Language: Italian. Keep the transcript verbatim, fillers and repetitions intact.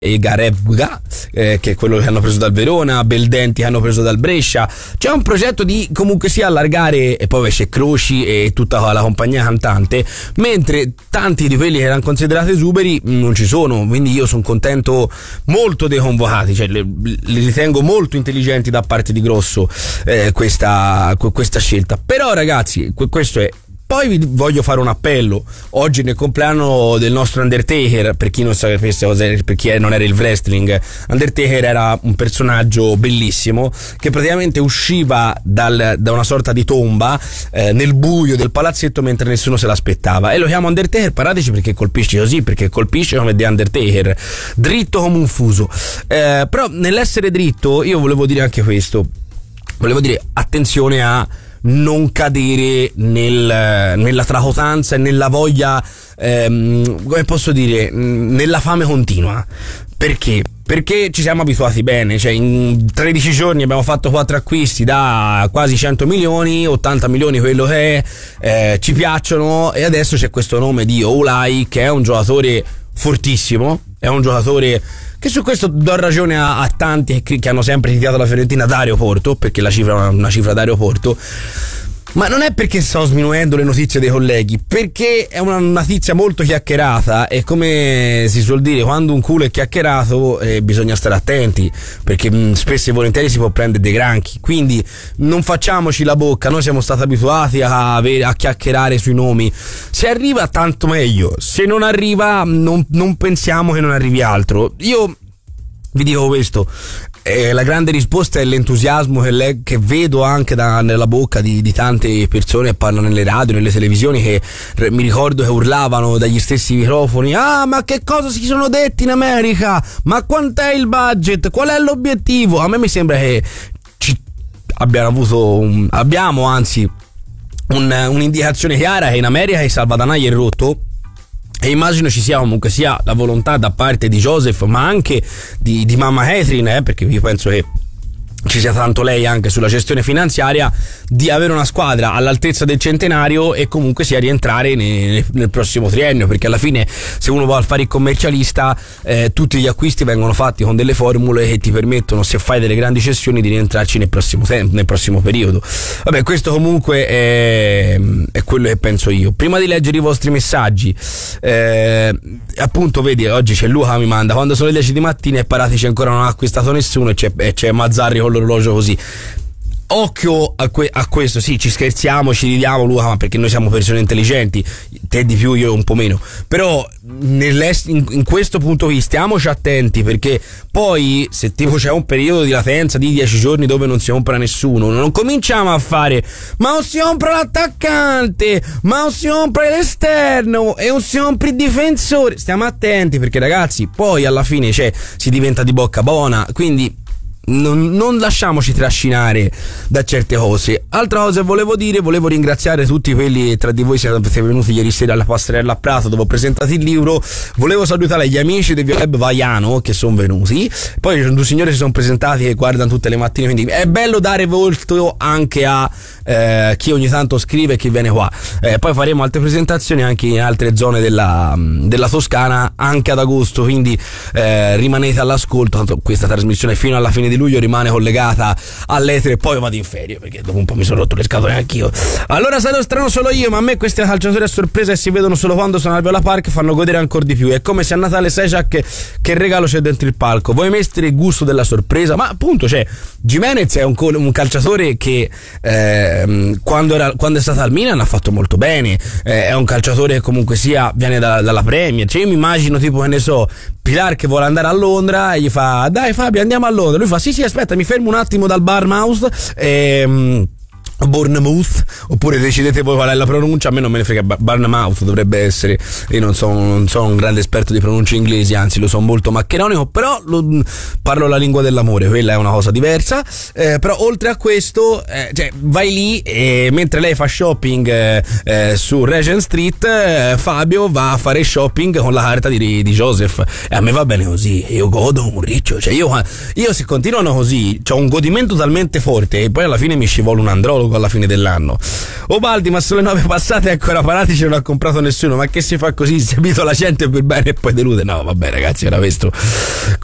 e Garevga, eh, che è quello che hanno preso dal Verona, Beldenti che hanno preso dal Brescia. C'è un progetto di comunque sia allargare, e poi c'è Croci e tutta la compagnia cantante, mentre tanti di quelli che erano considerati esuberi non ci sono, quindi io sono contento molto dei convocati, cioè li, li ritengo molto intelligenti da parte di Grosso, eh, questa, questa scelta. Però ragazzi, questo è. Poi vi voglio fare un appello. Oggi nel compleanno del nostro Undertaker, per chi non sapesse cosa era, per chi non era il wrestling, Undertaker era un personaggio bellissimo che praticamente usciva dal, da una sorta di tomba eh, nel buio del palazzetto mentre nessuno se l'aspettava, e lo chiamo Undertaker. Parateci perché colpisce così, perché colpisce come The Undertaker, dritto come un fuso. Eh, però nell'essere dritto io volevo dire anche questo, volevo dire attenzione a non cadere nel, nella tracotanza e nella voglia, ehm, come posso dire, nella fame continua. Perché? Perché ci siamo abituati bene, cioè in tredici giorni abbiamo fatto quattro acquisti da quasi cento milioni, ottanta milioni quello che è, eh, ci piacciono, e adesso c'è questo nome di Oulai che è un giocatore fortissimo, è un giocatore che su questo do ragione a, a tanti che, che hanno sempre criticato la Fiorentina da aeroporto, perché la cifra è una, una cifra d'aeroporto. Ma non è perché sto sminuendo le notizie dei colleghi, perché è una notizia molto chiacchierata, e come si suol dire, quando un culo è chiacchierato eh, bisogna stare attenti, perché mh, spesso e volentieri si può prendere dei granchi. Quindi non facciamoci la bocca, noi siamo stati abituati a, avere, a chiacchierare sui nomi. Se arriva tanto meglio, se non arriva non, non pensiamo che non arrivi altro. Io vi dico questo, eh, la grande risposta è l'entusiasmo che, le, che vedo anche da, nella bocca di, di tante persone che parlano nelle radio, nelle televisioni, che re, mi ricordo che urlavano dagli stessi microfoni: ah, ma che cosa si sono detti in America, ma quant'è il budget, qual è l'obiettivo? A me mi sembra che ci abbiamo avuto un, abbiamo anzi un, un'indicazione chiara che in America il salvadanaio è rotto, e immagino ci sia comunque sia la volontà da parte di Joseph, ma anche di, di mamma Catherine, eh, perché io penso che ci sia tanto lei anche sulla gestione finanziaria, di avere una squadra all'altezza del centenario e comunque sia rientrare nel, nel prossimo triennio, perché alla fine se uno va a fare il commercialista eh, tutti gli acquisti vengono fatti con delle formule che ti permettono, se fai delle grandi cessioni, di rientrarci nel prossimo tempo, nel prossimo periodo. Vabbè, questo comunque è, è quello che penso io. Prima di leggere i vostri messaggi, eh, appunto vedi, oggi c'è Luca mi manda: quando sono le dieci di mattina e Paratici ancora non ha acquistato nessuno, e c'è, e c'è Mazzarri con l'orologio così. Occhio a, que- a questo, sì, ci scherziamo, ci ridiamo, Luca, ma perché noi siamo persone intelligenti, te di più, io un po' meno. Però in, in questo punto qui stiamoci attenti, perché poi se tipo c'è un periodo di latenza di dieci giorni dove non si compra nessuno, non cominciamo a fare: ma non si compra l'attaccante, ma non si compra l'esterno e non si compra il difensore. Stiamo attenti, perché ragazzi poi alla fine cioè, si diventa di bocca buona, quindi Non, non lasciamoci trascinare da certe cose. Altra cosa volevo dire, volevo ringraziare tutti quelli tra di voi che siete venuti ieri sera alla Passerella a Prato dove ho presentato il libro. Volevo salutare gli amici del Violeb Vaiano che sono venuti, poi ci sono due signori che si sono presentati che guardano tutte le mattine, quindi è bello dare volto anche a eh, chi ogni tanto scrive e chi viene qua. Eh, poi faremo altre presentazioni anche in altre zone della, della Toscana anche ad agosto, quindi eh, rimanete all'ascolto, tanto questa trasmissione fino alla fine di luglio rimane collegata all'etere, e poi vado in ferie perché dopo un po' mi sono rotto le scatole anch'io. Allora sarò strano solo io, ma a me questi calciatori a sorpresa, e si vedono solo quando sono al Viola Park, fanno godere ancora di più. È come se a Natale sai già che, che regalo c'è dentro il palco, vuoi mettere il gusto della sorpresa. Ma appunto, cioè, Gimenez è un, un calciatore che eh, quando, era, quando è stato al Milan ha fatto molto bene, eh, è un calciatore che comunque sia viene da, dalla Premier, cioè io mi immagino tipo, che ne so, Pilar che vuole andare a Londra e gli fa: dai Fabio, andiamo a Londra. Lui fa: sì sì, aspetta, mi fermo un attimo dal Bournemouth e Bournemouth, oppure decidete voi qual è la pronuncia, a me non me ne frega. Bournemouth dovrebbe essere, io non sono, non sono un grande esperto di pronunce inglesi, anzi lo sono molto maccheronico, però lo, parlo la lingua dell'amore, quella è una cosa diversa. Eh, però oltre a questo, eh, cioè, vai lì e mentre lei fa shopping eh, eh, su Regent Street, eh, Fabio va a fare shopping con la carta di, di Joseph, e a me va bene così, io godo un riccio, cioè io, io se continuano così c'ho un godimento talmente forte e poi alla fine mi scivola un andrologo. poco alla fine dell'anno. Obaldi, ma sulle nove passate ancora Paratici non ha comprato nessuno, ma che si fa così? Si abita la gente per bene e poi delude? No vabbè ragazzi, era questo